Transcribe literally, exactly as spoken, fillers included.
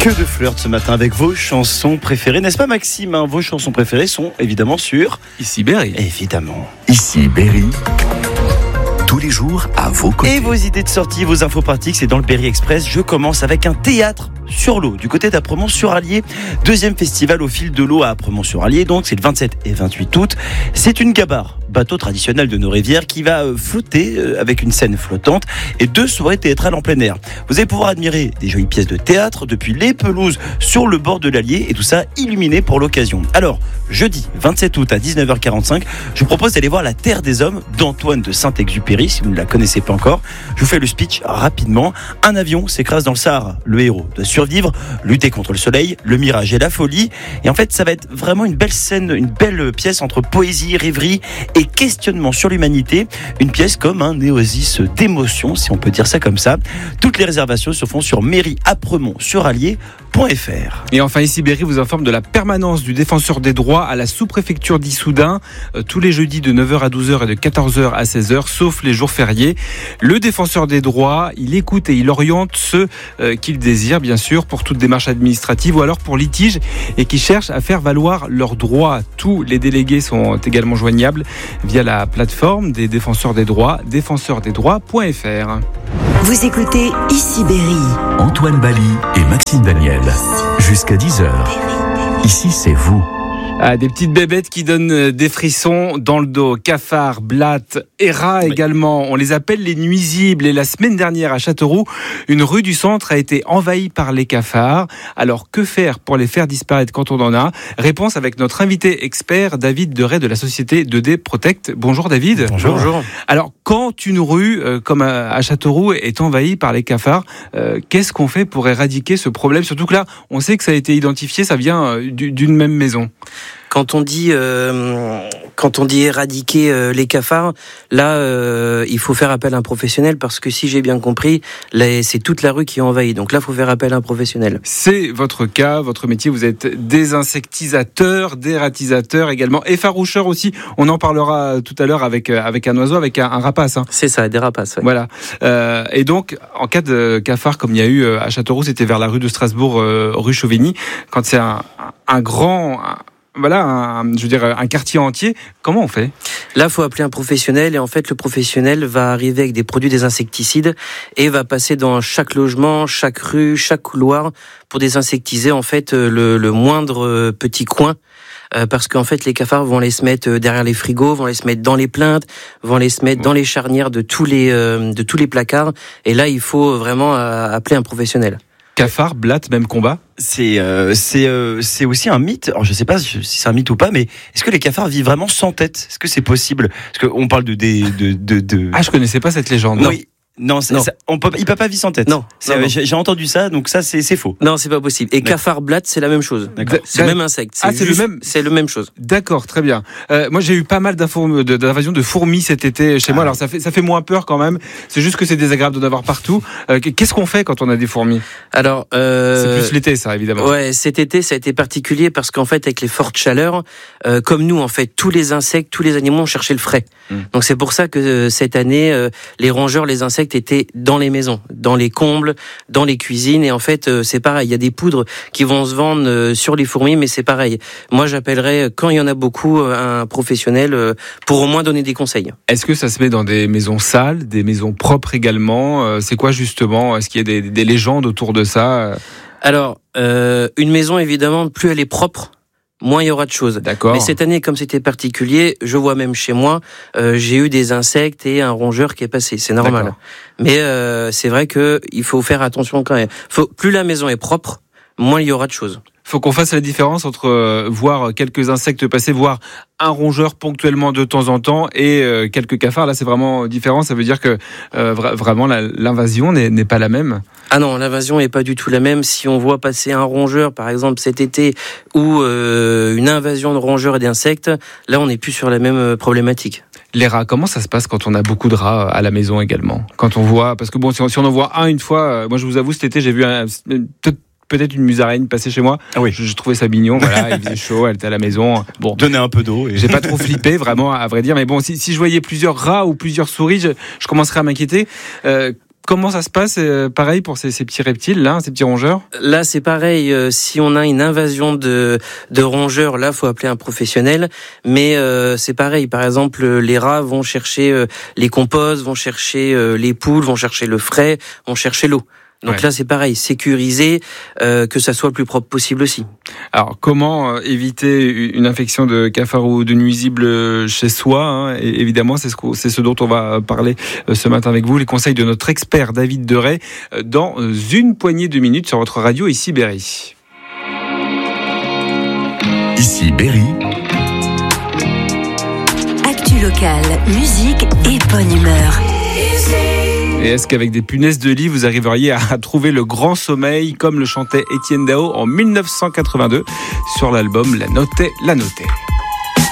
Que de flirt ce matin avec vos chansons préférées, n'est-ce pas Maxime, hein? Vos chansons préférées sont évidemment sur Ici Berry. Évidemment. Ici Berry. Tous les jours à vos côtés. Et vos idées de sortie, vos infos pratiques, c'est dans le Berry Express. Je commence avec un théâtre sur l'eau du côté d'Apremont-sur-Allier. Deuxième festival au fil de l'eau à Apremont-sur-Allier, donc c'est le vingt-sept et vingt-huit août. C'est une gabarre, bateau traditionnel de nos rivières qui va flotter avec une scène flottante et deux soirées théâtrales en plein air. Vous allez pouvoir admirer des jolies pièces de théâtre depuis les pelouses sur le bord de l'Allier et tout ça illuminé pour l'occasion. Alors, jeudi vingt-sept août à dix-neuf heures quarante-cinq, je vous propose d'aller voir La Terre des Hommes d'Antoine de Saint-Exupéry, si vous ne la connaissez pas encore. Je vous fais le speech rapidement. Un avion s'écrase dans le Sahara. Le héros doit survivre, lutter contre le soleil, le mirage et la folie. Et en fait, ça va être vraiment une belle scène, une belle pièce entre poésie, rêverie et questionnement sur l'humanité. Une pièce comme un oasis d'émotion, si on peut dire ça comme ça. Toutes les réservations se font sur mairie apremont sur allier point f r. Et enfin, ici Berry vous informe de la permanence du défenseur des droits à la sous-préfecture d'Issoudun, euh, tous les jeudis de neuf heures à douze heures et de quatorze heures à seize heures, sauf les jours fériés. Le défenseur des droits, il écoute et il oriente ceux euh, qu'il désire, bien sûr, pour toute démarche administrative ou alors pour litige et qui cherchent à faire valoir leurs droits. Tous les délégués sont également joignables via la plateforme des défenseurs des droits, défenseur des droits point f r. Vous écoutez Ici Berry. Antoine Bali et Maxime Daniel. Jusqu'à dix heures. Ici, c'est vous. Ah, des petites bébêtes qui donnent des frissons dans le dos. Cafards, blattes et rats oui. également. On les appelle les nuisibles. Et la semaine dernière à Châteauroux, une rue du centre a été envahie par les cafards. Alors que faire pour les faire disparaître quand on en a ? Réponse avec notre invité expert David Deray de la société deux D Protect. Bonjour David. Bonjour. Bonjour. Alors quand une rue euh, comme à Châteauroux est envahie par les cafards, euh, qu'est-ce qu'on fait pour éradiquer ce problème ? Surtout que là, on sait que ça a été identifié, ça vient euh, d'une même maison. Quand on dit euh, quand on dit éradiquer euh, les cafards, là euh, il faut faire appel à un professionnel parce que si j'ai bien compris, là, c'est toute la rue qui est envahie. Donc là, il faut faire appel à un professionnel. C'est votre cas, votre métier. Vous êtes désinsectisateur, dératisateur également, effaroucheur aussi. On en parlera tout à l'heure avec avec un oiseau, avec un, un rapace. Hein. C'est ça, des rapaces. Ouais. Voilà. Euh, et donc, en cas de cafard, comme il y a eu à Châteauroux, c'était vers la rue de Strasbourg, euh, rue Chauvigny, quand c'est un, un grand un, Voilà, un, je veux dire, un quartier entier. Comment on fait ? Là, il faut appeler un professionnel et en fait, le professionnel va arriver avec des produits des insecticides et va passer dans chaque logement, chaque rue, chaque couloir pour désinsectiser en fait le, le moindre petit coin. Euh, parce qu'en fait, les cafards vont les se mettre derrière les frigos, vont les se mettre dans les plinthes, vont les se mettre dans les charnières de tous les euh, de tous les placards. Et là, il faut vraiment euh, appeler un professionnel. Cafard, blatte, même combat. C'est euh, c'est euh, c'est aussi un mythe. Alors je sais pas si c'est un mythe ou pas, mais est-ce que les cafards vivent vraiment sans tête ? Est-ce que c'est possible ? Parce qu'on parle de des de, de de. Ah, je connaissais pas cette légende. Non. Oui. Non, c'est, non. Ça, on peut, il peut pas vivre sans tête. Non, c'est, non, non. J'ai, j'ai entendu ça, donc ça c'est, c'est faux. Non, c'est pas possible. Et cafard blatte, c'est la même chose. D'accord. C'est le même insecte. C'est ah, c'est juste, le même. C'est le même chose. D'accord, très bien. Euh, moi, j'ai eu pas mal d'invasions de fourmis cet été chez ah. moi. Alors ça fait ça fait moins peur quand même. C'est juste que c'est désagréable d'en avoir partout. Euh, qu'est-ce qu'on fait quand on a des fourmis ? Alors, euh, c'est plus l'été, ça évidemment. Ouais, cet été, ça a été particulier parce qu'en fait, avec les fortes chaleurs, euh, comme nous, en fait, tous les insectes, tous les animaux ont cherché le frais. Mmh. Donc c'est pour ça que euh, cette année, euh, les rongeurs, les insectes étaient dans les maisons, dans les combles, dans les cuisines. Et en fait, euh, c'est pareil. Il y a des poudres qui vont se vendre euh, sur les fourmis, mais c'est pareil. Moi, j'appellerais, quand il y en a beaucoup, un professionnel euh, pour au moins donner des conseils. Est-ce que ça se met dans des maisons sales, des maisons propres également ? euh, C'est quoi justement ? Est-ce qu'il y a des, des légendes autour de ça ? Alors, euh, une maison, évidemment, plus elle est propre, moins il y aura de choses. D'accord. Mais cette année, comme c'était particulier, je vois même chez moi, euh, j'ai eu des insectes et un rongeur qui est passé. C'est normal. D'accord. Mais euh, c'est vrai que il faut faire attention quand même. Faut, plus la maison est propre, moins il y aura de choses. Faut qu'on fasse la différence entre euh, voir quelques insectes passer, voir un rongeur ponctuellement de temps en temps et euh, quelques cafards. Là, c'est vraiment différent. Ça veut dire que euh, vra- vraiment la, l'invasion n'est, n'est pas la même. Ah non, l'invasion n'est pas du tout la même. Si on voit passer un rongeur, par exemple cet été, ou euh, une invasion de rongeurs et d'insectes, là, on n'est plus sur la même problématique. Les rats, comment ça se passe quand on a beaucoup de rats à la maison également ? Quand on voit, parce que bon, si on, si on en voit un une fois, euh, moi je vous avoue, cet été, j'ai vu un, peut-être peut-être une musaraigne passer chez moi. Ah oui. Je, je trouvais ça mignon. Voilà, il faisait chaud, elle était à la maison. Bon, donnez un peu d'eau. Et... J'ai pas trop flippé, vraiment, à vrai dire. Mais bon, si, si je voyais plusieurs rats ou plusieurs souris, je, je commencerais à m'inquiéter. Euh, comment ça se passe euh, pareil pour ces, ces petits reptiles là, ces petits rongeurs? Là, c'est pareil. Euh, si on a une invasion de, de rongeurs, là, faut appeler un professionnel. Mais euh, c'est pareil. Par exemple, les rats vont chercher euh, les composts, vont chercher euh, les poules, vont chercher le frais, vont chercher l'eau. Donc ouais. Là, c'est pareil, sécuriser, euh, que ça soit le plus propre possible aussi. Alors, comment euh, éviter une infection de cafards ou de nuisibles chez soi, hein, et évidemment, c'est ce, c'est ce dont on va parler euh, ce matin avec vous. Les conseils de notre expert David Deray euh, dans une poignée de minutes sur votre radio Ici Berry. Ici Berry. Actu locale, musique et bonne humeur. Et est-ce qu'avec des punaises de lit, vous arriveriez à trouver le grand sommeil comme le chantait Étienne Dao en mille neuf cent quatre-vingt-deux sur l'album La Notée, La Notée.